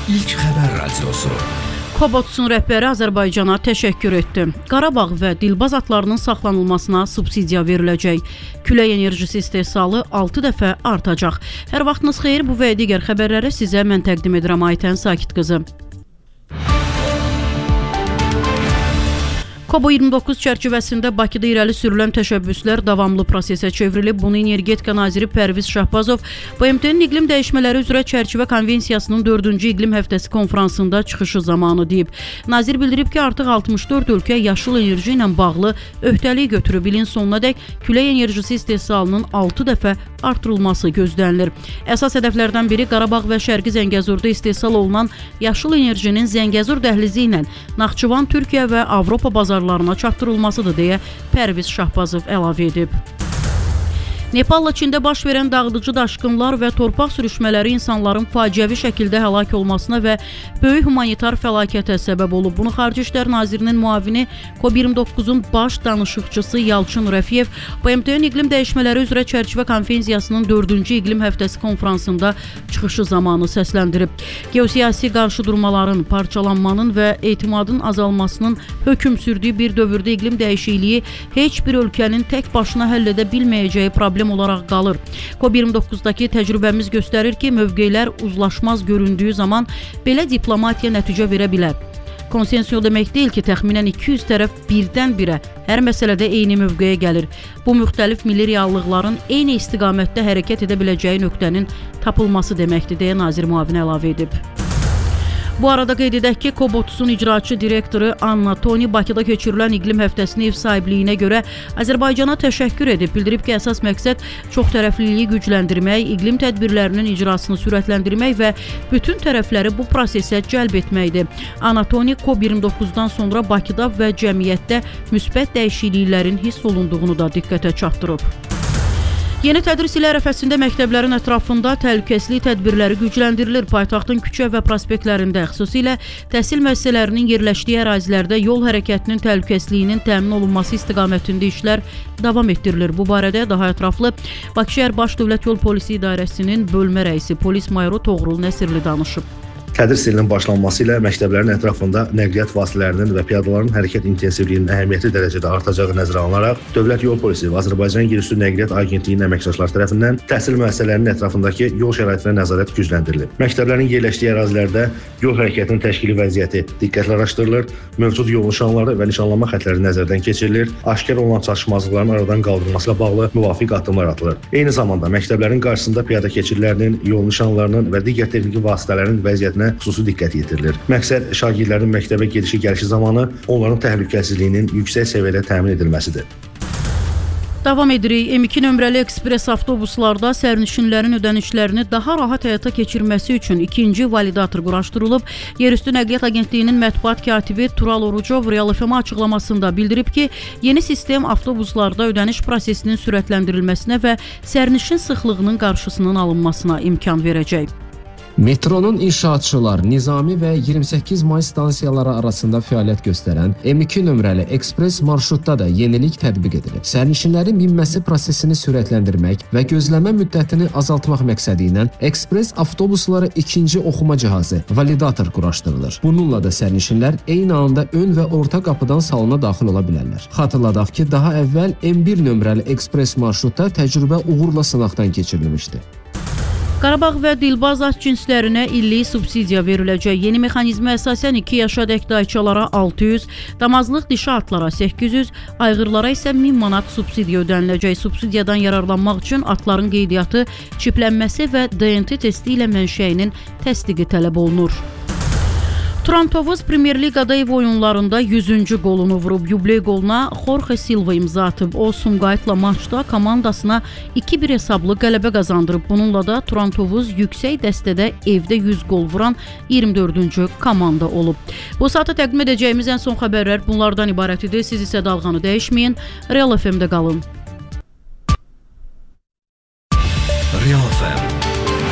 İlk Xəbər Radiosu. Kobotsun rəhbəri Azərbaycana təşəkkür etdi. Qarabağ və Dilbaz atlarının saxlanılmasına subsidiya veriləcək. Külək enerjisi istehsalı 6 dəfə artacaq. Hər vaxtınız xeyir, bu və digər xəbərləri sizə mən təqdim edirəm Aytən Sakit qızı. Kobo 29 çərçivəsində Bakıda irəli sürülən təşəbbüslər davamlı prosesə çevrilib. Bunu Energetika naziri Pərviz Şahbazov BMT-nin iqlim dəyişmələri üzrə çərçivə konvensiyasının 4-cü iqlim həftəsi konfransında çıxışı zamanı deyib. Nazir bildirib ki, artıq 64 ölkə yaşıl enerji ilə bağlı öhdəlik götürüb. İlin sonunadək külək enerjisi istehsalının 6 dəfə artırılması gözlənilir. Əsas hədəflərdən biri Qarabağ və Şərqi Zəngəzurda istehsal olunan yaşıl enerjinin Zəngəzur dəhlizi ilə Naxçıvan, Türkiyə və Avropa bazarlarına çatdırılmasıdır deyə Pərviz Şahbazov əlavə edib. Nepalla Çində baş verən dağıdıcı daşqınlar və torpaq sürüşmələri insanların faciəvi şəkildə həlak olmasına və böyük humanitar fəlakətə səbəb olub. Bunu Xarici İşlər Nazirinin müavini COP29-un baş danışıqçısı Yalçın Rəfiyev BMT-nin iqlim dəyişmələri üzrə çərçivə konvensiyasının 4-cü iqlim həftəsi konfransında çıxışı zamanı səsləndirib. Geosiyasi qarşıdurmaların, parçalanmanın və etimadın azalmasının hökm sürdüyü bir dövrdə iqlim dəyişikliyi heç bir ölkənin tək başına həll edə bilməyəcəyi problem olaraq qalır. COP29-dakı təcrübəmiz göstərir ki, mövqelər uzlaşmaz göründüyü zaman belə diplomatiya nəticə verə bilər. Konsensiya demək deyil ki, təxminən 200 tərəf birdən-birə hər məsələdə eyni mövqeyə gəlir. Bu, müxtəlif milli reallıqların eyni istiqamətdə hərəkət edə biləcəyi nöqtənin tapılması deməkdir, deyə nazir müavini əlavə edib. Bu arada qeyd edək ki, Kobotsun icraçı direktoru Anna Toni Bakıda keçirilən iqlim həftəsinin ev sahibliyinə görə Azərbaycana təşəkkür edib. Bildirib ki, əsas məqsəd çoxtərəfliliyi gücləndirmək, iqlim tədbirlərinin icrasını sürətləndirmək və bütün tərəfləri bu prosesə cəlb etməkdir. Anna Toni COP29-dan sonra Bakıda və cəmiyyətdə müsbət dəyişikliklərin hiss olunduğunu da diqqətə çatdırıb. Yeni tədris ili ərəfəsində məktəblərin ətrafında təhlükəsizlik tədbirləri gücləndirilir. Paytaxtın küçə və prospektlərində, xüsusilə təhsil müəssisələrinin yerləşdiyi ərazilərdə yol hərəkətinin təhlükəsizliyinin təmin olunması istiqamətində işlər davam etdirilir. Bu barədə daha ətraflı Bakı şəhər Baş Dövlət Yol Polisi İdarəsinin bölmə rəisi polis mayoru Toğrul Nəsirli danışıb. Tədris ilinin başlanması ilə məktəblərin ətrafında nəqliyyat vasitələrinin və piyadaların hərəkət intensivliyinin əhəmiyyətli dərəcədə artacağı nəzərə alınaraq, Dövlət Yol Polisi və Azərbaycan Yerüstü Nəqliyyat Agentliyinin əməkdaşları tərəfindən təhsil müəssisələrinin ətrafındakı yol şəraitinə nəzarət gücləndirilib. Məktəblərin yerləşdiyi ərazilərdə yol hərəkətinin təşkili vəziyyəti diqqətlə araşdırılır, mövcud yol nişanları və nişanlanma xəttləri nəzərdən keçirilir, aşkar olunan çatışmazlıqların aradan qaldırılması ilə bağlı müvafiq addımlar atılır. Eyni zamanda məktəblərin qarşısında piyada keçidlərinin, yol nişanlarının və digər texniki vasitələrin vəziyyətinə xüsusi diqqət yetirilir. Məqsəd şagirdlərin məktəbə gedişi-gəlişi zamanı onların təhlükəsizliyinin yüksək səviyyədə təmin edilməsidir. Davam edirik. M2 nömrəli ekspres avtobuslarda sərnişinlərin ödənişlərini daha rahat həyata keçirməsi üçün ikinci validator quraşdırılıb. Yerüstü Nəqliyyat Agentliyinin mətbuat katibi Tural Orucov Real FM açıqlamasında bildirib ki, yeni sistem avtobuslarda ödəniş prosesinin sürətləndirilməsinə və sərnişin sıxlığının qarşısının alınmasına imkan verəcək. Metronun inşaatçılar, Nizami və 28 may stansiyaları arasında fəaliyyət göstərən M2 nömrəli ekspres marşrutda da yenilik tətbiq edilir. Sərnişinlərin minməsi prosesini sürətləndirmək və gözləmə müddətini azaltmaq məqsədi ilə ekspres avtobuslara ikinci oxuma cihazı, validator quraşdırılır. Bununla da sərnişinlər eyni anda ön və orta qapıdan salona daxil ola bilərlər. Xatırladaq ki, daha əvvəl M1 nömrəli ekspres marşrutda təcrübə uğurla sınaqdan keçirilmişdi. Qarabağ və Dilbaz at cinslərinə illik subsidiya veriləcək. Yeni mexanizmə əsasən 2 yaşadək dayçalara 600, damazlıq dişi atlara 800, ayğırlara isə 1000 manat subsidiya ödəniləcək. Subsidiyadan yararlanmaq üçün atların qeydiyyatı, çiplənməsi və DNT testi ilə mənşəyinin təsdiqi tələb olunur. Turan Tovuz Premyer Liqada ev oyunlarında 100-cü qolunu vurub. Yubiley qoluna Jorge Silva imza atıb. O, Sumqayıtla maçda komandasına 2-1 hesablı qələbə qazandırıb. Bununla da Turan Tovuz yüksək dəstədə evdə 100 qol vuran 24-cü komanda olub. Bu saata təqdim edəcəyimiz ən son xəbərlər bunlardan ibarət idi. Siz isə dalğanı dəyişməyin. Real FM-də qalın.